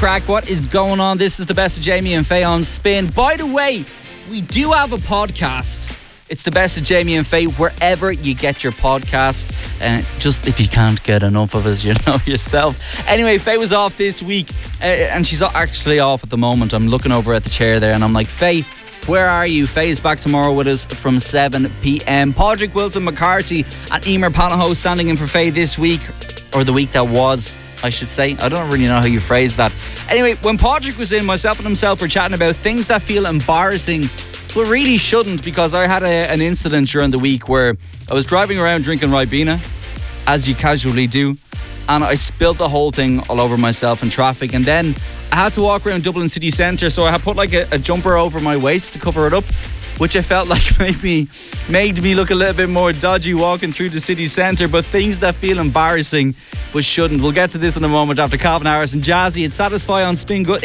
crack? What is going on? This is the best of Jamie and Faye on Spin. By the way, we do have a podcast. It's the best of Jamie and Faye wherever you get your podcasts. Just if you can't get enough of us, you know yourself. Anyway, Faye was off this week and she's actually off at the moment. I'm looking over at the chair there and I'm like, Faye, where are you? Faye is back tomorrow with us from 7 p.m. Padraig Wilson McCarthy and Emer Panaho standing in for Faye this week, or the week that was, I should say. I don't really know how you phrase that. Anyway, when Padraig was in, myself and himself were chatting about things that feel embarrassing but really shouldn't, because I had an incident during the week where I was driving around drinking Ribena, as you casually do, and I spilled the whole thing all over myself in traffic, and then I had to walk around Dublin city centre, so I had put like a jumper over my waist to cover it up, which I felt like made me look a little bit more dodgy walking through the city centre. But things that feel embarrassing but shouldn't. We'll get to this in a moment after Calvin Harris and Jazzy. It's Satisfy on Spin Good.